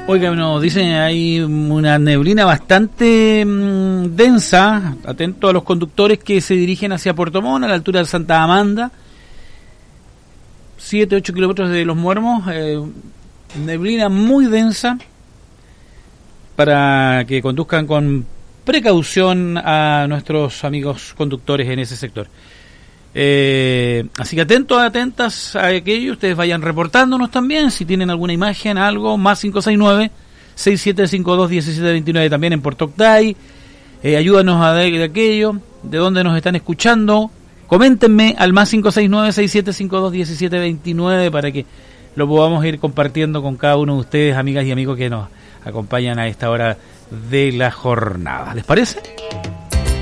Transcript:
Oiga, nos dicen hay una neblina bastante densa. Atento a los conductores que se dirigen hacia Puerto Montt, a la altura de Santa Amanda, 7-8 kilómetros de Los Muermos. Neblina muy densa, para que conduzcan con precaución a nuestros amigos conductores en ese sector. Así que atentos, atentas a aquello. Ustedes vayan reportándonos también si tienen alguna imagen, algo, más 569-6752-1729 también en Puerto Octay. Ayúdanos a de aquello, de dónde nos están escuchando. Coméntenme al más 569-6752-1729 para que lo podamos ir compartiendo con cada uno de ustedes, amigas y amigos que nos acompañan a esta hora de la jornada. ¿Les parece?